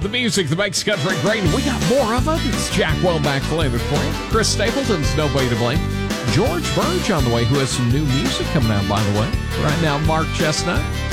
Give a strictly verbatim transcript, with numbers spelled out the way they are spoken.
The music that makes country great, and we got more of it. It's Jack Welbeck playing it for you. Chris Stapleton's Nobody to Blame. George Burge on the way, who has some new music coming out, by the way. Right now, Mark Chestnut.